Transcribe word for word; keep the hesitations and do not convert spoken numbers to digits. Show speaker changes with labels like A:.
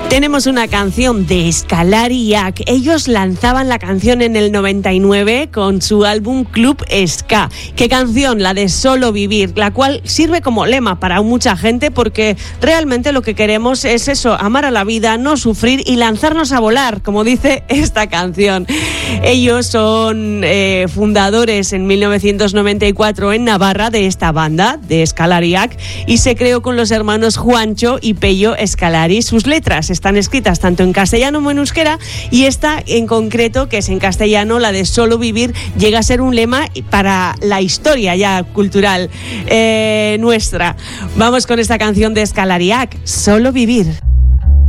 A: Tenemos una canción de Scalariac. Ellos lanzaban la canción en el noventa y nueve con su álbum Club Ska. ¿Qué canción? La de Solo Vivir, la cual sirve como lema para mucha gente porque realmente lo que queremos es eso, amar a la vida, no sufrir y lanzarnos a volar, como dice esta canción. Ellos son eh, fundadores en mil novecientos noventa y cuatro en Navarra de esta banda, de Scalariac, y se creó con los hermanos Juancho y Pello Scalari. Sus letras están escritas tanto en castellano como en euskera, y esta en concreto, que es en castellano, la de Solo Vivir, llega a ser un lema para la historia ya cultural eh, nuestra. Vamos con esta canción de Scalariac, Solo Vivir.